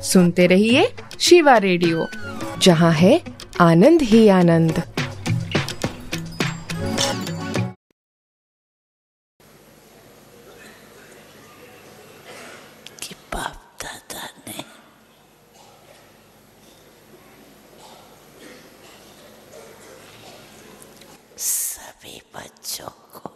सुनते रहिए शिवा रेडियो, जहाँ है आनंद ही आनंद। कि बाप दादा ने सभी बच्चों को